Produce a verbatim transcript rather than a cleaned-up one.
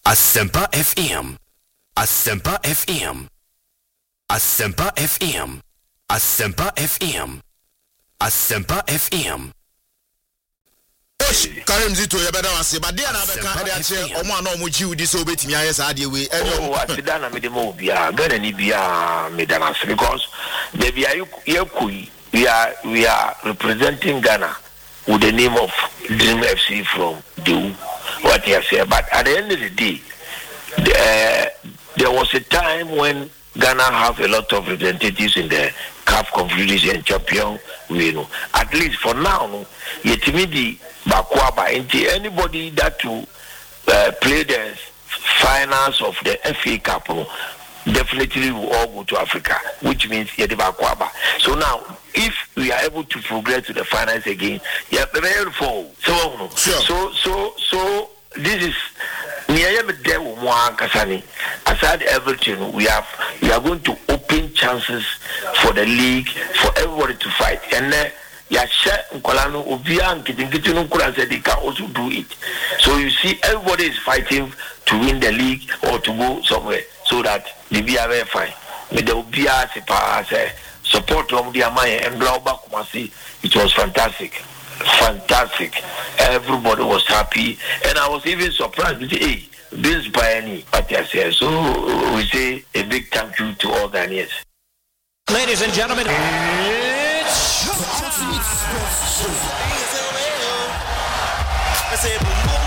Asempa F M. Asempa F M. Asempa F M. Asempa F M. Asempa F M. Karim Zito ya beda wase ba dia na be ka dia che omo ana omo jiwu di so betimi aye sa de we oh asida na me de mo bia gana ni bia me da na because the bia you we are we are representing Ghana with the name of Dream F C from the what you say, but at the end of the day the, uh, there was a time when Ghana have a lot of representatives in the C A F Confederation Champion, you know. At least for now, yetimidi bakwaba into anybody that to uh, play the finals of the F A Cup, definitely will all go to Africa, which means yeti bakwaba. So now, if we are able to progress to the finals again, yeah, very full. So, sure. so, so, so this is. Aside everything, we have we are going to open chances for the league for everybody to fight. And then Nkolano Obia and Kitino said they can also do it. So you see, everybody is fighting to win the league or to go somewhere so that they be very fine. With the Obia support from the Amaya and Glauba Kumasi, it was fantastic. Fantastic. Everybody was happy, and I was even surprised to say, hey, this Bayani, what I said. So we say a big thank you to all Ghanaians. Ladies and gentlemen, it's